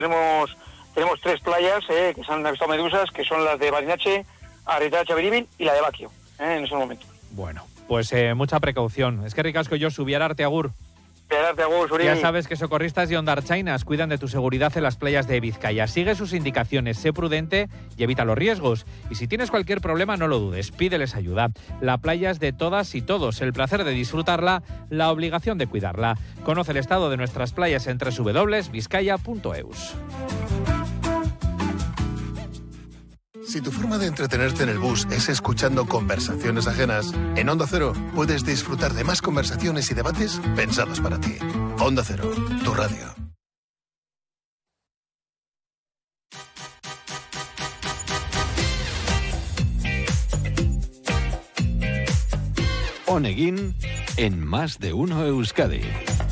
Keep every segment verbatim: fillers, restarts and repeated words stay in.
Tenemos, tenemos tres playas eh, que se han avistado medusas, que son las de Barinache, Arrieta, Chabiribil y la de Baquio, eh, en ese momento. Bueno, pues eh, mucha precaución. Es que ricasco yo subiararte agur. Ya sabes que socorristas y ondarchainas cuidan de tu seguridad en las playas de Vizcaya. Sigue sus indicaciones, sé prudente y evita los riesgos. Y si tienes cualquier problema, no lo dudes, pídeles ayuda. La playa es de todas y todos. El placer de disfrutarla, la obligación de cuidarla. Conoce el estado de nuestras playas en doble u doble u doble u punto vizcaya punto eus. Si tu forma de entretenerte en el bus es escuchando conversaciones ajenas, en Onda Cero puedes disfrutar de más conversaciones y debates pensados para ti. Onda Cero, tu radio. Oneguín en Más de Uno Euskadi.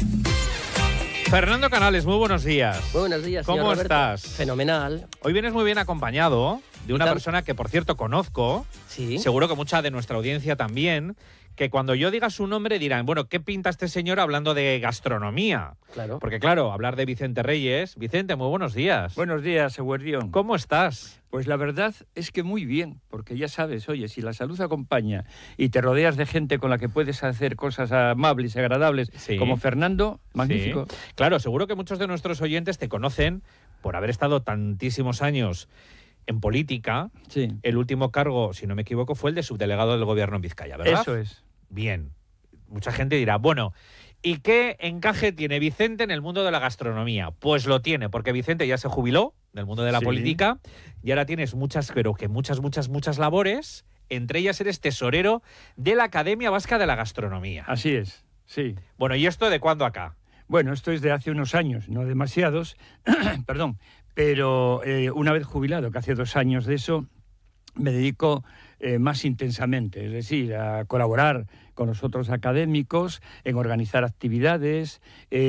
Fernando Canales, muy buenos días. Muy buenos días, ¿Cómo señor Roberto? estás? Fenomenal. Hoy vienes muy bien acompañado de una persona que, por cierto, conozco. Sí. Seguro que mucha de nuestra audiencia también, que cuando yo diga su nombre dirán, bueno, ¿qué pinta este señor hablando de gastronomía? Claro. Porque, claro, hablar de Vicente Reyes. Vicente, muy buenos días. Buenos días, Eguerdión. ¿Cómo estás? Pues la verdad es que muy bien, porque ya sabes, oye, si la salud acompaña y te rodeas de gente con la que puedes hacer cosas amables y agradables, sí, como Fernando, magnífico. Sí. Claro, seguro que muchos de nuestros oyentes te conocen por haber estado tantísimos años en política. Sí. El último cargo, si no me equivoco, fue el de subdelegado del gobierno en Vizcaya, ¿verdad? Eso es. Bien. Mucha gente dirá, bueno, ¿y qué encaje tiene Vicente en el mundo de la gastronomía? Pues lo tiene, porque Vicente ya se jubiló del mundo de la sí. política y ahora tienes muchas, pero que muchas, muchas, muchas labores. Entre ellas eres tesorero de la Academia Vasca de la Gastronomía. Así es, sí. Bueno, ¿y esto de cuándo acá? Bueno, esto es de hace unos años, no demasiados, perdón, pero eh, una vez jubilado, que hace dos años de eso, me dedico eh, más intensamente, es decir, a colaborar con los otros académicos, en organizar actividades,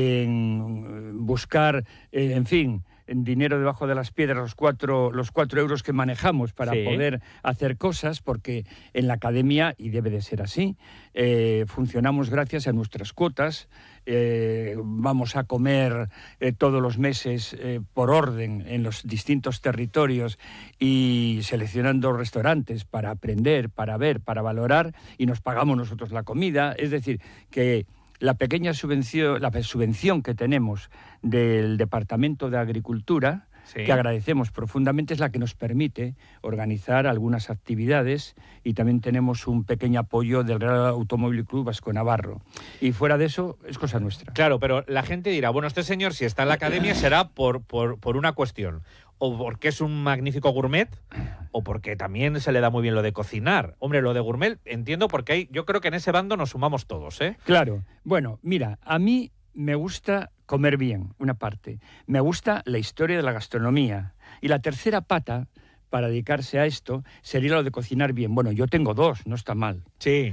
en buscar, eh, en fin, en dinero debajo de las piedras, los cuatro, los cuatro euros que manejamos para sí. poder hacer cosas, porque en la academia, y debe de ser así, eh, funcionamos gracias a nuestras cuotas. Eh, vamos a comer eh, todos los meses eh, por orden en los distintos territorios y seleccionando restaurantes para aprender, para ver, para valorar, y nos pagamos nosotros la comida. Es decir, que la pequeña subvención, la subvención que tenemos del Departamento de Agricultura, sí. que agradecemos profundamente, es la que nos permite organizar algunas actividades, y también tenemos un pequeño apoyo del Real Automóvil Club Vasco Navarro. Y fuera de eso, es cosa nuestra. Claro, pero la gente dirá, bueno, este señor si está en la academia será por, por, por una cuestión. O porque es un magnífico gourmet, o porque también se le da muy bien lo de cocinar. Hombre, lo de gourmet entiendo, porque hay, yo creo que en ese bando nos sumamos todos, ¿eh? Claro. Bueno, mira, a mí me gusta comer bien, una parte. Me gusta la historia de la gastronomía. Y la tercera pata, para dedicarse a esto, sería lo de cocinar bien. Bueno, yo tengo dos, no está mal. Sí.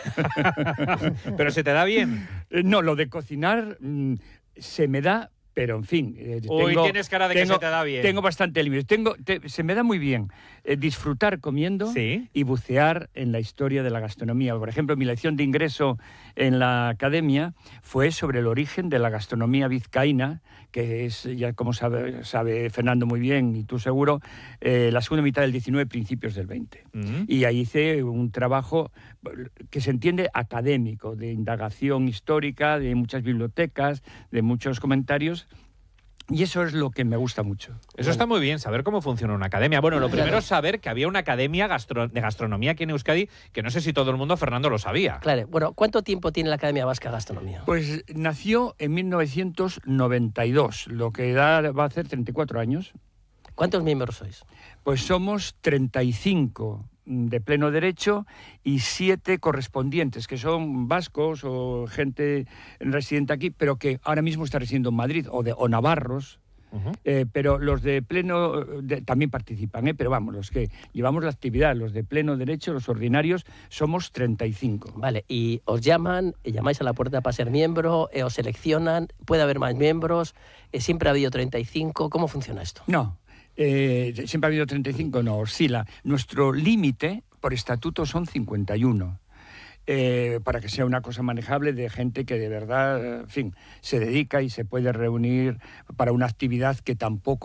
¿Pero se te da bien? Eh, no, lo de cocinar mmm, se me da... Pero, en fin... Eh, Uy, tengo, tienes cara de tengo, que se te da bien. Tengo bastante límites. Tengo, te, se me da muy bien eh, disfrutar comiendo ¿sí? y bucear en la historia de la gastronomía. Por ejemplo, mi lección de ingreso en la academia fue sobre el origen de la gastronomía vizcaína, que es, ya como sabe, sabe Fernando muy bien, y tú seguro, eh, la segunda mitad del diecinueve, principios del veinte. Uh-huh. Y ahí hice un trabajo que se entiende académico, de indagación histórica, de muchas bibliotecas, de muchos comentarios. Y eso es lo que me gusta mucho. Eso está muy bien, saber cómo funciona una academia. Bueno, lo primero claro. es saber que había una academia gastro de gastronomía aquí en Euskadi, que no sé si todo el mundo, Fernando, lo sabía. Claro. Bueno, ¿cuánto tiempo tiene la Academia Vasca de Gastronomía? Pues nació en mil novecientos noventa y dos, lo que da, va a hacer treinta y cuatro años. ¿Cuántos miembros sois? Pues somos treinta y cinco de pleno derecho y siete correspondientes, que son vascos o gente residente aquí, pero que ahora mismo está residiendo en Madrid, o, de, o navarros. Uh-huh. eh, pero los de pleno de, también participan, ¿eh? Pero vamos, los que llevamos la actividad, los de pleno derecho, los ordinarios, somos treinta y cinco. Vale, y os llaman, llamáis a la puerta para ser miembro, eh, os seleccionan, puede haber más miembros, eh, siempre ha habido treinta y cinco, ¿cómo funciona esto? No. Eh, siempre ha habido treinta y cinco, no, oscila. Nuestro límite por estatuto son cincuenta y uno. eh, para que sea una cosa manejable de gente que de verdad, en fin, se dedica y se puede reunir para una actividad que tampoco